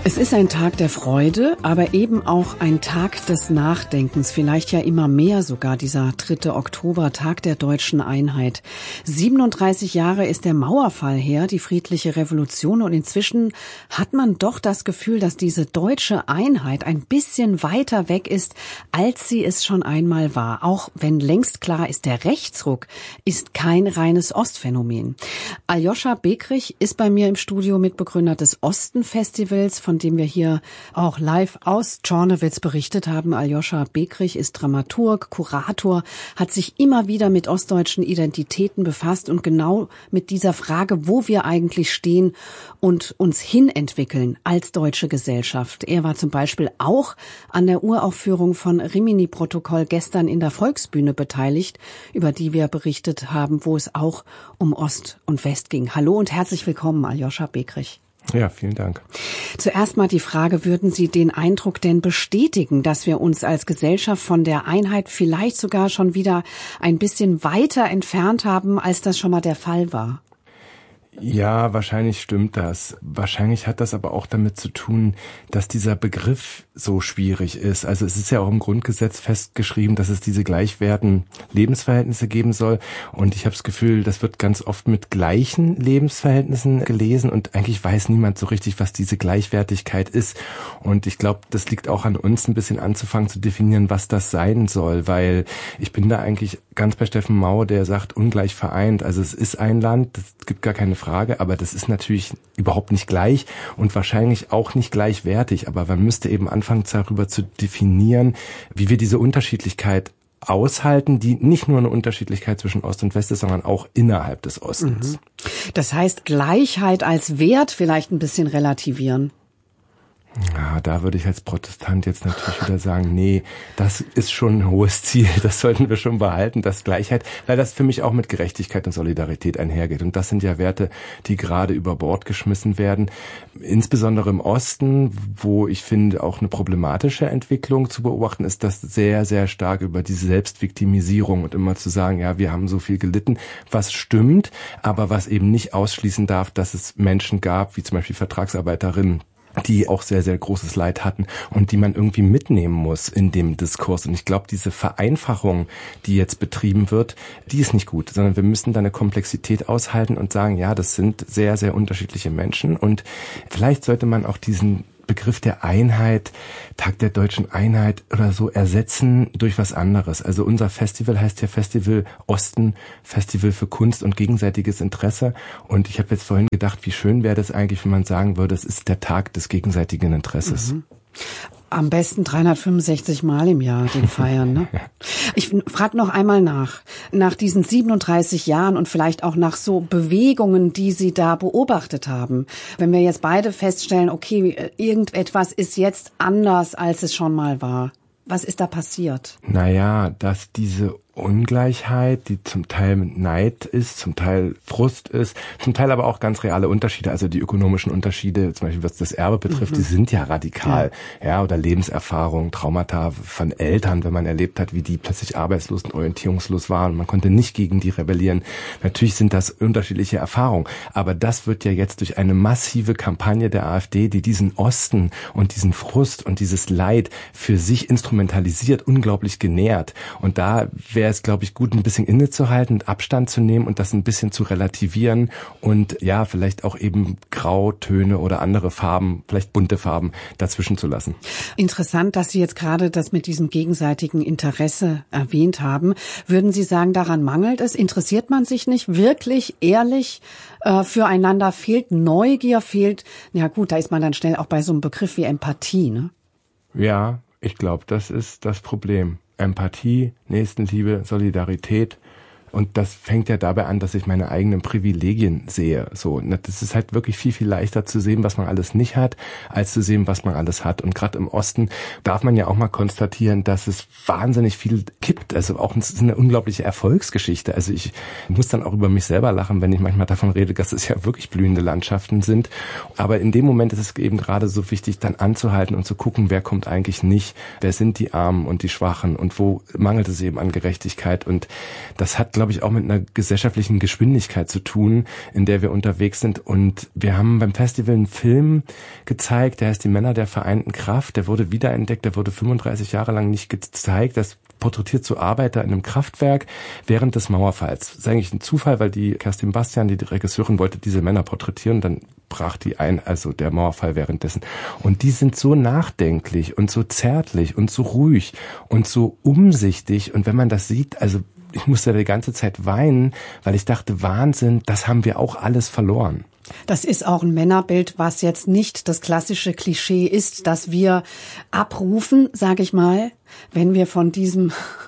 Es ist ein Tag der Freude, aber eben auch ein Tag des Nachdenkens, vielleicht ja immer mehr sogar, dieser 3. Oktober, Tag der deutschen Einheit. 37 Jahre ist der Mauerfall her, die friedliche Revolution, und inzwischen hat man doch das Gefühl, dass diese deutsche Einheit ein bisschen weiter weg ist, als sie es schon einmal war. Auch wenn längst klar ist, der Rechtsruck ist kein reines Ostphänomen. Aljoscha Bekrich ist bei mir im Studio, Mitbegründer des Osten-Festivals, von dem wir hier auch live aus Czornowitz berichtet haben. Aljoscha Bekrich ist Dramaturg, Kurator, hat sich immer wieder mit ostdeutschen Identitäten befasst und genau mit dieser Frage, wo wir eigentlich stehen und uns hinentwickeln als deutsche Gesellschaft. Er war zum Beispiel auch an der Uraufführung von Rimini-Protokoll gestern in der Volksbühne beteiligt, über die wir berichtet haben, wo es auch um Ost und West ging. Hallo und herzlich willkommen, Aljoscha Bekrich. Ja, vielen Dank. Zuerst mal die Frage, würden Sie den Eindruck denn bestätigen, dass wir uns als Gesellschaft von der Einheit vielleicht sogar schon wieder ein bisschen weiter entfernt haben, als das schon mal der Fall war? Ja, wahrscheinlich stimmt das. Wahrscheinlich hat das aber auch damit zu tun, dass dieser Begriff so schwierig ist. Also es ist ja auch im Grundgesetz festgeschrieben, dass es diese gleichwertigen Lebensverhältnisse geben soll. Und ich habe das Gefühl, das wird ganz oft mit gleichen Lebensverhältnissen gelesen und eigentlich weiß niemand so richtig, was diese Gleichwertigkeit ist. Und ich glaube, das liegt auch an uns, ein bisschen anzufangen zu definieren, was das sein soll, weil ich bin da eigentlich ganz bei Steffen Mau, der sagt, ungleich vereint. Also es ist ein Land, es gibt gar keine Frage, aber das ist natürlich überhaupt nicht gleich und wahrscheinlich auch nicht gleichwertig. Aber man müsste eben anfangen, darüber zu definieren, wie wir diese Unterschiedlichkeit aushalten, die nicht nur eine Unterschiedlichkeit zwischen Ost und West ist, sondern auch innerhalb des Ostens. Das heißt, Gleichheit als Wert vielleicht ein bisschen relativieren. Ja, da würde ich als Protestant jetzt natürlich wieder sagen, nee, das ist schon ein hohes Ziel, das sollten wir schon behalten, das Gleichheit, weil das für mich auch mit Gerechtigkeit und Solidarität einhergeht. Und das sind ja Werte, die gerade über Bord geschmissen werden, insbesondere im Osten, wo ich finde, auch eine problematische Entwicklung zu beobachten ist, dass sehr, sehr stark über diese Selbstviktimisierung und immer zu sagen, ja, wir haben so viel gelitten, was stimmt, aber was eben nicht ausschließen darf, dass es Menschen gab, wie zum Beispiel Vertragsarbeiterinnen, die auch sehr, sehr großes Leid hatten und die man irgendwie mitnehmen muss in dem Diskurs. Und ich glaube, diese Vereinfachung, die jetzt betrieben wird, die ist nicht gut, sondern wir müssen da eine Komplexität aushalten und sagen, ja, das sind sehr, sehr unterschiedliche Menschen und vielleicht sollte man auch diesen Begriff der Einheit, Tag der deutschen Einheit oder so ersetzen durch was anderes. Also unser Festival heißt ja Festival Osten, Festival für Kunst und gegenseitiges Interesse. Und ich habe jetzt vorhin gedacht, wie schön wäre das eigentlich, wenn man sagen würde, es ist der Tag des gegenseitigen Interesses. Am besten 365 Mal im Jahr den feiern, ne? Ich frage noch einmal nach diesen 37 Jahren und vielleicht auch nach so Bewegungen, die Sie da beobachtet haben. Wenn wir jetzt beide feststellen, okay, irgendetwas ist jetzt anders, als es schon mal war. Was ist da passiert? Naja, dass diese Ungleichheit, die zum Teil Neid ist, zum Teil Frust ist, zum Teil aber auch ganz reale Unterschiede, also die ökonomischen Unterschiede, zum Beispiel was das Erbe betrifft, die sind ja radikal, ja, oder Lebenserfahrung, Traumata von Eltern, wenn man erlebt hat, wie die plötzlich arbeitslos und orientierungslos waren, man konnte nicht gegen die rebellieren. Natürlich sind das unterschiedliche Erfahrungen, aber das wird ja jetzt durch eine massive Kampagne der AfD, die diesen Osten und diesen Frust und dieses Leid für sich instrumentalisiert, unglaublich genährt. Und da wäre es, glaube ich, gut, ein bisschen innezuhalten und Abstand zu nehmen und das ein bisschen zu relativieren und ja, vielleicht auch eben Grautöne oder andere Farben, vielleicht bunte Farben dazwischen zu lassen. Interessant, dass Sie jetzt gerade das mit diesem gegenseitigen Interesse erwähnt haben. Würden Sie sagen, daran mangelt es? Interessiert man sich nicht wirklich, ehrlich füreinander? Fehlt Neugier, ja gut, da ist man dann schnell auch bei so einem Begriff wie Empathie, ne? Ja, ich glaube, das ist das Problem. Empathie, Nächstenliebe, Solidarität. Und das fängt ja dabei an, dass ich meine eigenen Privilegien sehe. So, das ist halt wirklich viel, viel leichter zu sehen, was man alles nicht hat, als zu sehen, was man alles hat. Und gerade im Osten darf man ja auch mal konstatieren, dass es wahnsinnig viel gibt. Also auch es ist eine unglaubliche Erfolgsgeschichte. Also ich muss dann auch über mich selber lachen, wenn ich manchmal davon rede, dass es ja wirklich blühende Landschaften sind. Aber in dem Moment ist es eben gerade so wichtig, dann anzuhalten und zu gucken, wer kommt eigentlich nicht, wer sind die Armen und die Schwachen und wo mangelt es eben an Gerechtigkeit. Und das hat, glaube glaube ich, auch mit einer gesellschaftlichen Geschwindigkeit zu tun, in der wir unterwegs sind. Und wir haben beim Festival einen Film gezeigt, der heißt Die Männer der vereinten Kraft. Der wurde wiederentdeckt, der wurde 35 Jahre lang nicht gezeigt. Das porträtiert so Arbeiter in einem Kraftwerk während des Mauerfalls. Das ist eigentlich ein Zufall, weil die Kerstin Bastian, die Regisseurin, wollte diese Männer porträtieren. Dann brach die ein, also der Mauerfall währenddessen. Und die sind so nachdenklich und so zärtlich und so ruhig und so umsichtig. Und wenn man das sieht, also ich musste die ganze Zeit weinen, weil ich dachte, Wahnsinn, das haben wir auch alles verloren. Das ist auch ein Männerbild, was jetzt nicht das klassische Klischee ist, das wir abrufen, sage ich mal, wenn wir von diesem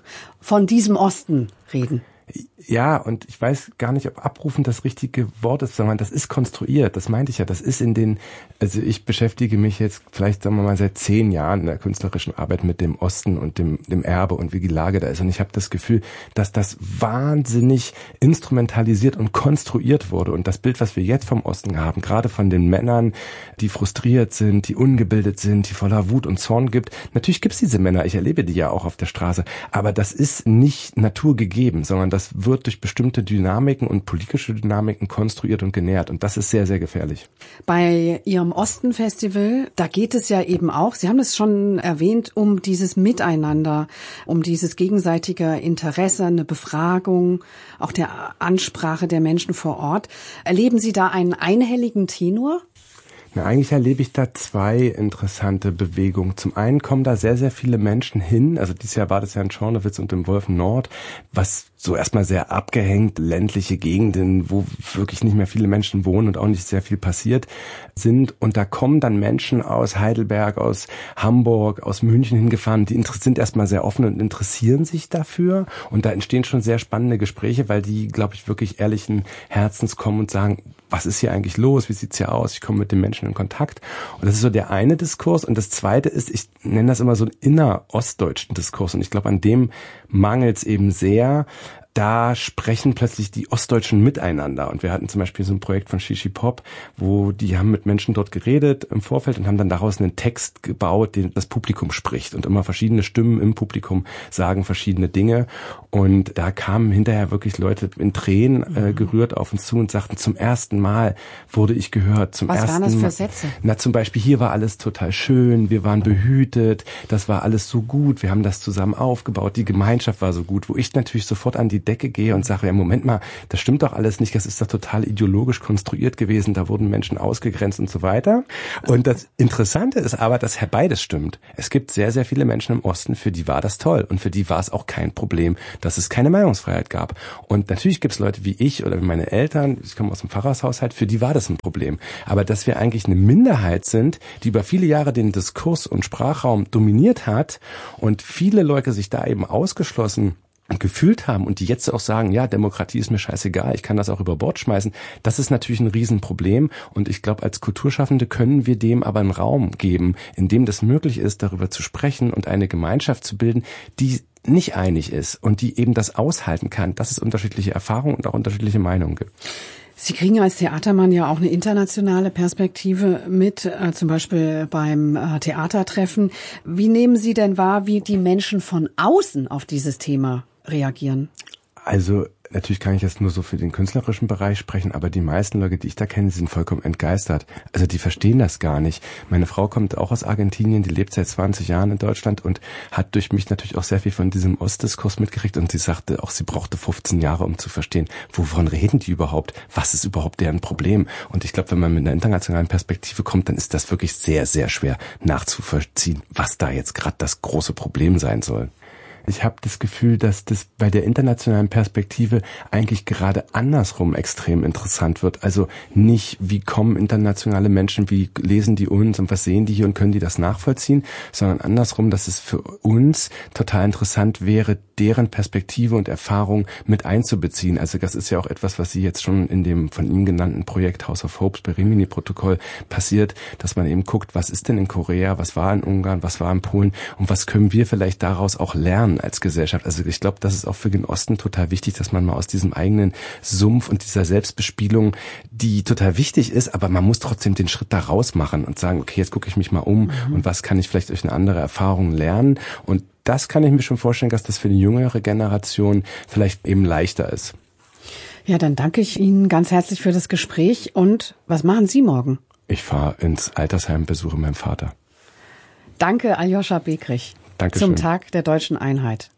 Osten reden. Ja, und ich weiß gar nicht, ob abrufen das richtige Wort ist, sondern das ist konstruiert, das meinte ich ja, das ist also ich beschäftige mich jetzt vielleicht, sagen wir mal, seit 10 Jahren in der künstlerischen Arbeit mit dem Osten und dem Erbe und wie die Lage da ist, und ich habe das Gefühl, dass das wahnsinnig instrumentalisiert und konstruiert wurde, und das Bild, was wir jetzt vom Osten haben, gerade von den Männern, die frustriert sind, die ungebildet sind, die voller Wut und Zorn gibt, natürlich gibt's diese Männer, ich erlebe die ja auch auf der Straße, aber das ist nicht naturgegeben, sondern das wird durch bestimmte Dynamiken und politische Dynamiken konstruiert und genährt. Und das ist sehr, sehr gefährlich. Bei Ihrem Osten-Festival, da geht es ja eben auch, Sie haben es schon erwähnt, um dieses Miteinander, um dieses gegenseitige Interesse, eine Befragung, auch der Ansprache der Menschen vor Ort. Erleben Sie da einen einhelligen Tenor? Na, eigentlich erlebe ich da 2 interessante Bewegungen. Zum einen kommen da sehr, sehr viele Menschen hin. Also dieses Jahr war das ja in Schornowitz und im Wolfen-Nord, was so erstmal sehr abgehängt, ländliche Gegenden, wo wirklich nicht mehr viele Menschen wohnen und auch nicht sehr viel passiert sind. Und da kommen dann Menschen aus Heidelberg, aus Hamburg, aus München hingefahren, die sind erstmal sehr offen und interessieren sich dafür. Und da entstehen schon sehr spannende Gespräche, weil die, glaube ich, wirklich ehrlichen Herzens kommen und sagen, was ist hier eigentlich los? Wie sieht's hier aus? Ich komme mit den Menschen in Kontakt. Und das ist so der eine Diskurs. Und das zweite ist, ich nenne das immer so einen innerostdeutschen Diskurs. Und ich glaube, an dem mangelt es eben sehr. Da sprechen plötzlich die Ostdeutschen miteinander. Und wir hatten zum Beispiel so ein Projekt von Shishi Pop, wo die haben mit Menschen dort geredet im Vorfeld und haben dann daraus einen Text gebaut, den das Publikum spricht. Und immer verschiedene Stimmen im Publikum sagen verschiedene Dinge. Und da kamen hinterher wirklich Leute in Tränen gerührt auf uns zu und sagten, zum ersten Mal wurde ich gehört. Was waren das für Sätze? Na, zum Beispiel, hier war alles total schön, wir waren behütet, das war alles so gut, wir haben das zusammen aufgebaut, die Gemeinschaft war so gut, wo ich natürlich sofort an die Decke gehe und sage, ja, Moment mal, das stimmt doch alles nicht, das ist doch total ideologisch konstruiert gewesen, da wurden Menschen ausgegrenzt und so weiter. Und das Interessante ist aber, dass beides stimmt. Es gibt sehr, sehr viele Menschen im Osten, für die war das toll und für die war es auch kein Problem, dass es keine Meinungsfreiheit gab. Und natürlich gibt es Leute wie ich oder wie meine Eltern, ich komme aus dem Pfarrershaushalt, für die war das ein Problem. Aber dass wir eigentlich eine Minderheit sind, die über viele Jahre den Diskurs und Sprachraum dominiert hat und viele Leute sich da eben ausgeschlossen gefühlt haben und die jetzt auch sagen, ja, Demokratie ist mir scheißegal, ich kann das auch über Bord schmeißen, das ist natürlich ein Riesenproblem und ich glaube, als Kulturschaffende können wir dem aber einen Raum geben, in dem das möglich ist, darüber zu sprechen und eine Gemeinschaft zu bilden, die nicht einig ist und die eben das aushalten kann, dass es unterschiedliche Erfahrungen und auch unterschiedliche Meinungen gibt. Sie kriegen als Theatermann ja auch eine internationale Perspektive mit, zum Beispiel beim Theatertreffen. Wie nehmen Sie denn wahr, wie die Menschen von außen auf dieses Thema reagieren? Also natürlich kann ich jetzt nur so für den künstlerischen Bereich sprechen, aber die meisten Leute, die ich da kenne, sind vollkommen entgeistert. Also die verstehen das gar nicht. Meine Frau kommt auch aus Argentinien, die lebt seit 20 Jahren in Deutschland und hat durch mich natürlich auch sehr viel von diesem Ostdiskurs mitgekriegt und sie sagte auch, sie brauchte 15 Jahre, um zu verstehen, wovon reden die überhaupt? Was ist überhaupt deren Problem? Und ich glaube, wenn man mit einer internationalen Perspektive kommt, dann ist das wirklich sehr, sehr schwer nachzuvollziehen, was da jetzt gerade das große Problem sein soll. Ich habe das Gefühl, dass das bei der internationalen Perspektive eigentlich gerade andersrum extrem interessant wird. Also nicht, wie kommen internationale Menschen, wie lesen die uns und was sehen die hier und können die das nachvollziehen, sondern andersrum, dass es für uns total interessant wäre, deren Perspektive und Erfahrung mit einzubeziehen. Also das ist ja auch etwas, was Sie jetzt schon in dem von Ihnen genannten Projekt House of Hopes bei Rimini-Protokoll passiert, dass man eben guckt, was ist denn in Korea, was war in Ungarn, was war in Polen und was können wir vielleicht daraus auch lernen als Gesellschaft. Also ich glaube, das ist auch für den Osten total wichtig, dass man mal aus diesem eigenen Sumpf und dieser Selbstbespielung, die total wichtig ist, aber man muss trotzdem den Schritt da raus machen und sagen, okay, jetzt gucke ich mich mal um und was kann ich vielleicht durch eine andere Erfahrung lernen und das kann ich mir schon vorstellen, dass das für die jüngere Generation vielleicht eben leichter ist. Ja, dann danke ich Ihnen ganz herzlich für das Gespräch. Und was machen Sie morgen? Ich fahre ins Altersheim, besuche meinen Vater. Danke, Aljoscha Bekrich. Dankeschön. Zum Tag der Deutschen Einheit.